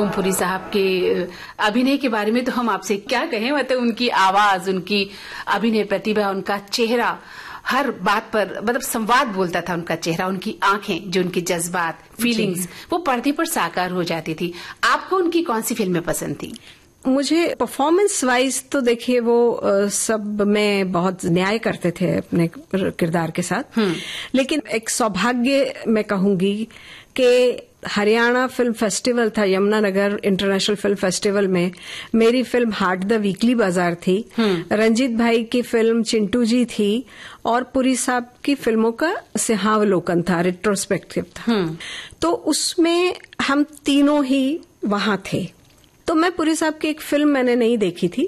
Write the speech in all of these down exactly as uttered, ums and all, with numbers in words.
ओमपुरी साहब के अभिनय के बारे में तो हम आपसे क्या कहें, मतलब उनकी आवाज, उनकी अभिनय प्रतिभा, उनका चेहरा, हर बात पर मतलब संवाद बोलता था उनका चेहरा, उनकी आंखें, जो उनके जज्बात, फीलिंग्स वो पर्दे पर साकार हो जाती थी। आपको उनकी कौन सी फिल्में पसंद थी? मुझे परफॉर्मेंस वाइज तो देखिए वो आ, सब में बहुत न्याय करते थे अपने किरदार के साथ, लेकिन एक सौभाग्य मैं कहूंगी कि हरियाणा फिल्म फेस्टिवल था, यमुनानगर इंटरनेशनल फिल्म फेस्टिवल में मेरी फिल्म हार्ट द वीकली बाजार थी, रंजीत भाई की फिल्म चिंटू जी थी और पुरी साहब की फिल्मों का सिंहावलोकन था, रिट्रोस्पेक्टिव था। तो उसमें हम तीनों ही वहां थे। तो मैं पुरी साहब की एक फिल्म मैंने नहीं देखी थी,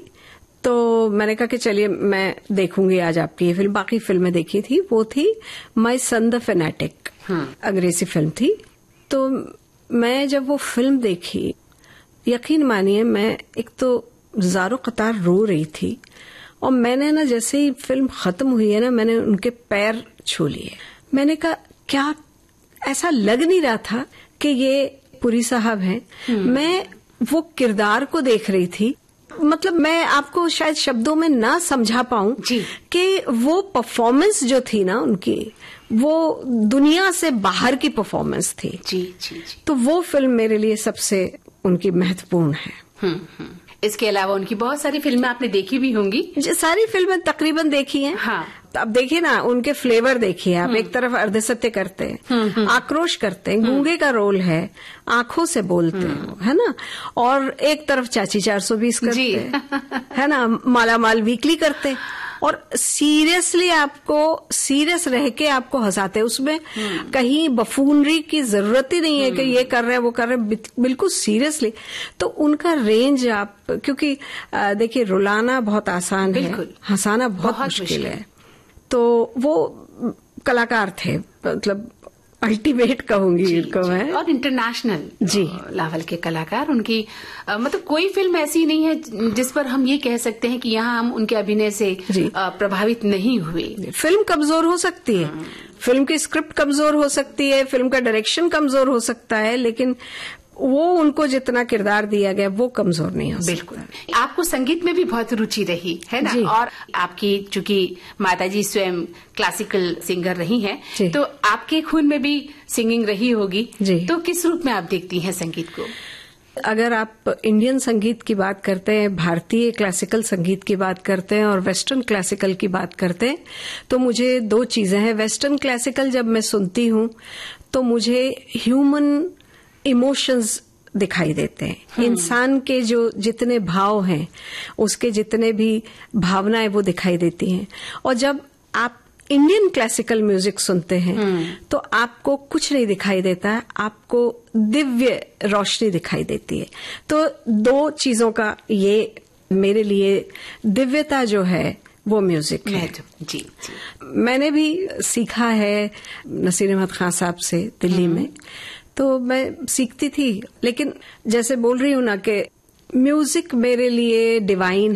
तो मैंने कहा कि चलिए मैं देखूंगी आज आपकी ये फिल्म। बाकी फिल्में देखी थी, वो थी माय सन द फैनेटिक, अंग्रेजी फिल्म थी। तो मैं जब वो फिल्म देखी, यकीन मानिए मैं एक तो ज़ारो कतार रो रही थी, और मैंने ना जैसे ही फिल्म खत्म हुई है ना, मैंने उनके पैर छू लिए। मैंने कहा क्या, ऐसा लग नहीं रहा था कि ये पुरी साहब हैं। मैं वो किरदार को देख रही थी, मतलब मैं आपको शायद शब्दों में ना समझा पाऊं कि वो परफॉर्मेंस जो थी ना उनकी, वो दुनिया से बाहर की परफॉर्मेंस थी। जी जी जी। तो वो फिल्म मेरे लिए सबसे उनकी महत्वपूर्ण है। हम्म हम्म। इसके अलावा उनकी बहुत सारी फिल्में आपने देखी भी होंगी? सारी फिल्में तकरीबन देखी हैं। हाँ। अब देखिए ना, उनके फ्लेवर देखिए आप। एक तरफ अर्धसत्य करते हैं, आक्रोश करते हैं, गूंगे का रोल है, आंखों से बोलते हैं, है ना, और एक तरफ चाची चार सौ बीस करते हैं, है ना, माला माल वीकली करते हैं, और सीरियसली आपको सीरियस रह के आपको हंसाते हैं। उसमें कहीं बफूनरी की जरूरत ही नहीं है कि ये कर रहे हैं वो कर रहे हैं, बिल्कुल सीरियसली। तो उनका रेंज आप, क्योंकि देखिए रुलाना बहुत आसान है, हंसाना बहुत मुश्किल है। तो वो कलाकार थे, मतलब अल्टीमेट कहूंगी इनको मैं, और इंटरनेशनल जी लेवल के कलाकार। उनकी आ, मतलब कोई फिल्म ऐसी नहीं है जिस पर हम ये कह सकते हैं कि यहाँ हम उनके अभिनय से आ, प्रभावित नहीं हुए। फिल्म कमजोर हो सकती है, फिल्म की स्क्रिप्ट कमजोर हो सकती है, फिल्म का डायरेक्शन कमजोर हो सकता है, लेकिन वो उनको जितना किरदार दिया गया वो कमजोर नहीं हो सकता। बिल्कुल। आपको संगीत में भी बहुत रुचि रही है ना, और आपकी चूंकि माताजी स्वयं क्लासिकल सिंगर रही हैं, तो आपके खून में भी सिंगिंग रही होगी। तो किस रूप में आप देखती हैं संगीत को? अगर आप इंडियन संगीत की बात करते हैं, भारतीय क्लासिकल संगीत की बात करते हैं और वेस्टर्न क्लासिकल की बात करते हैं, तो मुझे दो चीजें हैं। वेस्टर्न क्लासिकल जब मैं सुनती हूँ तो मुझे ह्यूमन इमोशंस दिखाई देते हैं, इंसान के जो जितने भाव हैं, उसके जितने भी भावनाएं वो दिखाई देती हैं। और जब आप इंडियन क्लासिकल म्यूजिक सुनते हैं तो आपको कुछ नहीं दिखाई देता है, आपको दिव्य रोशनी दिखाई देती है। तो दो चीजों का ये मेरे लिए दिव्यता जो है वो म्यूजिक है। जी, जी। मैंने भी सीखा है नसीर अहमद खान साहब से दिल्ली में, तो मैं सीखती थी, लेकिन जैसे बोल रही हूँ ना कि म्यूजिक मेरे लिए डिवाइन